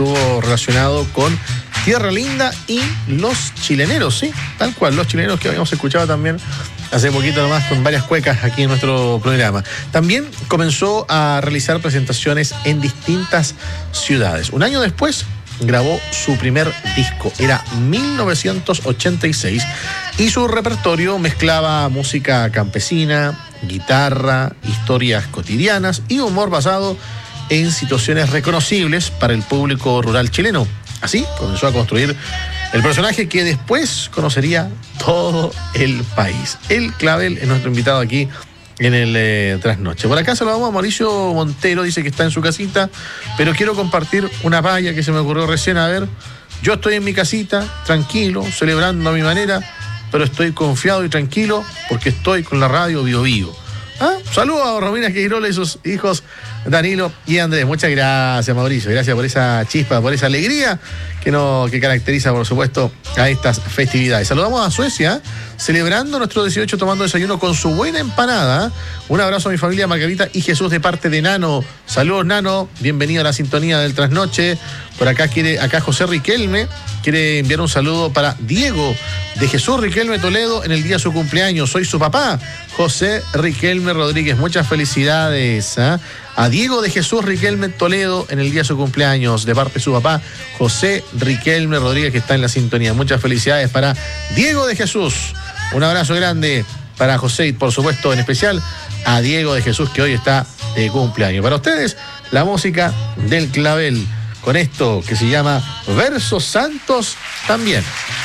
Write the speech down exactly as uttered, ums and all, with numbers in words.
estuvo relacionado con Tierra Linda y Los Chileneros, sí, tal cual, Los Chileneros, que habíamos escuchado también hace poquito nomás con varias cuecas aquí en nuestro programa. También comenzó a realizar presentaciones en distintas ciudades. Un año después grabó su primer disco, era mil novecientos ochenta y seis, y su repertorio mezclaba música campesina, guitarra, historias cotidianas y humor basado en situaciones reconocibles para el público rural chileno. Así comenzó a construir el personaje que después conocería todo el país. El Clavel es nuestro invitado aquí en el eh, Trasnoche. Por acá saludamos a Mauricio Montero, dice que está en su casita, pero quiero compartir una palla que se me ocurrió recién. A ver, yo estoy en mi casita, tranquilo, celebrando a mi manera, pero estoy confiado y tranquilo porque estoy con la radio Bio Bio. ¿Ah? Saludos a Romina Queirola y sus hijos Danilo y Andrés. Muchas gracias, Mauricio. Gracias por esa chispa, por esa alegría que, no, que caracteriza, por supuesto, a estas festividades. Saludamos a Suecia, celebrando nuestro dieciocho, tomando desayuno con su buena empanada. Un abrazo a mi familia Margarita y Jesús de parte de Nano. Saludos, Nano. Bienvenido a la sintonía del Trasnoche. Por acá quiere, acá José Riquelme quiere enviar un saludo para Diego de Jesús Riquelme Toledo en el día de su cumpleaños. Soy su papá, José Riquelme Rodríguez. Muchas felicidades, ¿eh? A Diego de Jesús Riquelme Toledo en el día de su cumpleaños, de parte de su papá, José Riquelme Rodríguez, que está en la sintonía. Muchas felicidades para Diego de Jesús. Un abrazo grande para José y, por supuesto, en especial a Diego de Jesús, que hoy está de cumpleaños. Para ustedes, la música del Clavel, con esto que se llama Versos Santos también.